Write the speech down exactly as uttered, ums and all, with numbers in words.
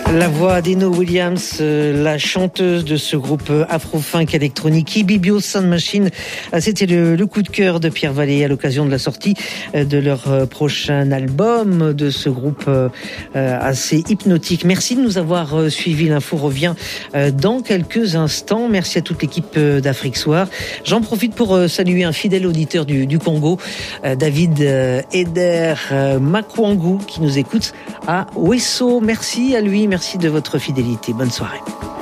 La voix d'Eno Williams, euh, la chanteuse de ce groupe afro-funk électronique Ibibio Sound Machine. Euh, c'était le, le coup de cœur de Pierre Vallée à l'occasion de la sortie euh, de leur euh, prochain album, de ce groupe euh, euh, assez hypnotique. Merci de nous avoir euh, suivis. L'info revient euh, dans quelques instants. Merci à toute l'équipe euh, d'Afrique Soir. J'en profite pour euh, saluer un fidèle auditeur du, du Congo, euh, David euh, Eder euh, Makwangu, qui nous écoute à Wesso. Merci à lui. Merci de votre fidélité. Bonne soirée.